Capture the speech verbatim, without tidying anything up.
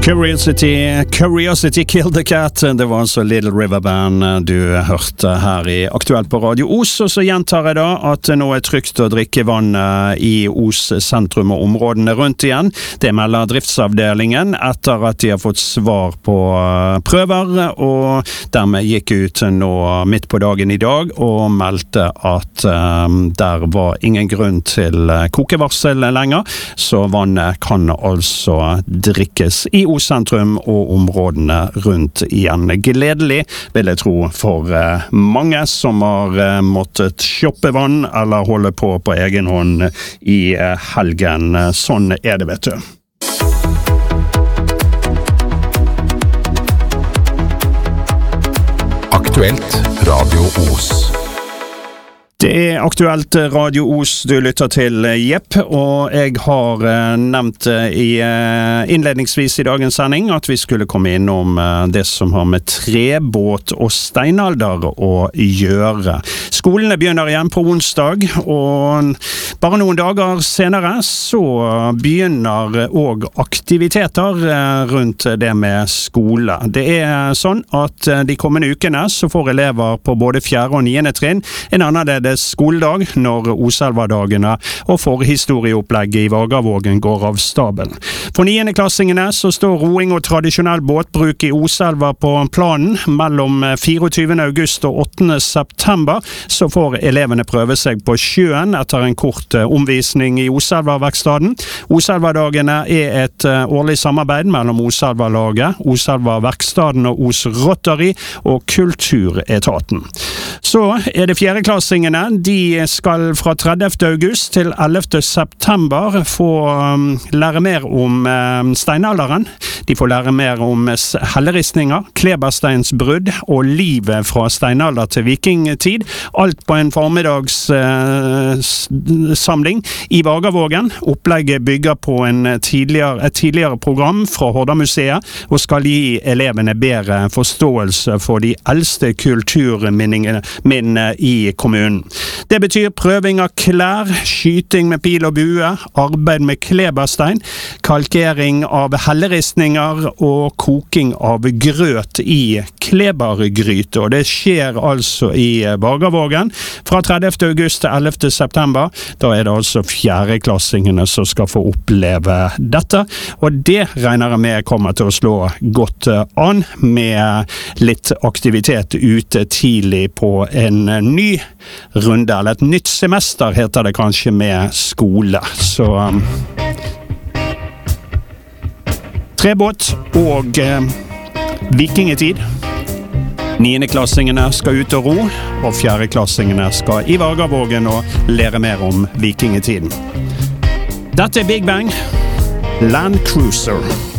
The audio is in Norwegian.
Curiosity, Curiosity Killed the Cat. Det var altså Little River Band du hørte her i Aktuelt på Radio Os. Og så gjentar jeg da at det nå er trygt å drikke vann i Os sentrum og områdene rundt igjen. Det melder driftsavdelingen etter at de har fått svar på prøver, og dermed gikk ut nå midt på dagen i dag og meldte at um, der var ingen grunn til kokevarsel lenger, så vannet kan altså drikkes i Os sentrum og områdene rundt igjen. Gledelig, vil jeg tro, for eh, mange som har eh, måttet shoppe vann eller holde på på egen hånd i eh, helgen. Sånn er det, vet du. Aktuelt Radio Os. Det er Aktuelt Radio Os du lytter til, jepp, og jeg har eh, nevnt i, eh, innledningsvis i dagens sending at vi skulle komme innom eh, det som har med trebåt og steinalder å gjøre. Skolene begynner igjen på onsdag, og bare noen dager senere så begynner også aktiviteter eh, rundt det med skole. Det er sånn at eh, de kommende ukene så får elever på både fjerde og niende trinn en annerledes skoledag når Oselva-dagene og forhistorieopplegget i Vagavågen går av stabelen. For niendeklassingene så står roing og tradisjonell båtbruk i Oselva på planen. Mellom fireogtyvende august og åttende september så får elevene prøve seg på sjøen etter en kort omvisning i Oselva-verkstaden. Oselva-dagene er et årlig samarbeid mellom Oselva-laget, Oselva-verkstaden og Os Rotary og Kulturetaten. Så er det fjerdeklassingene. De skal fra tredivte august til ellevte september få um, lære mer om um, steinalderen. De får lære mer om helleristninger, klebersteinsbrudd og livet fra steinalder til vikingtid. Alt på en formiddags uh, samling i Vagavågen. Opplegget bygger på en tidligere, et tidligere program fra Hordamuseet og skal gi elevene bedre forståelse for de eldste kulturminnene i kommunen. Det betyr prøving av klær, skyting med pil og bue, arbeid med kleberstein, kalkering av helleristninger og koking av grøt i klebergryte. Og det skjer altså i Vagavågen fra tredivte august til ellevte september. Da er det altså fjerdeklassingene som skal få oppleve dette, og det regner jeg med kommer til å slå godt an med litt aktivitet ute tidlig på en ny runde, eller et nytt semester heter det kanskje med skole. Så um, trebåt og uh, vikingetid. Niendeklassingene skal ut og ro, og fjerdeklassingene skal i Vagavågen og lære mer om vikingetiden. Dette er Big Bang, Land Cruiser.